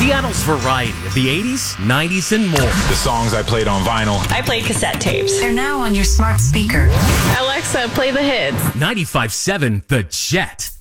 Seattle's variety of the 80s, 90s, and more. The songs I played on vinyl. I played cassette tapes. They're now on your smart speaker. Alexa, play the hits. 95.7 The Jet.